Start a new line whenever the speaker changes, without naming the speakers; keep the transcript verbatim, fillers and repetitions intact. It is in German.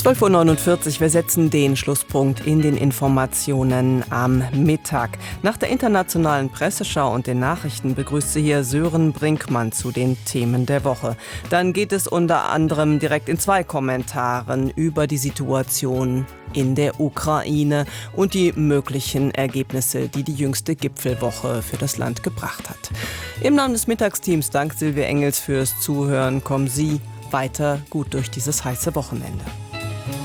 zwölf Uhr neunundvierzig, wir setzen den Schlusspunkt in den Informationen am Mittag. Nach der internationalen Presseschau und den Nachrichten begrüßt Sie hier Sören Brinkmann zu den Themen der Woche. Dann geht es unter anderem direkt in zwei Kommentaren über die Situation in der Ukraine und die möglichen Ergebnisse, die die jüngste Gipfelwoche für das Land gebracht hat. Im Namen des Mittagsteams dank Silvia Engels fürs Zuhören. Kommen Sie weiter gut durch dieses heiße Wochenende.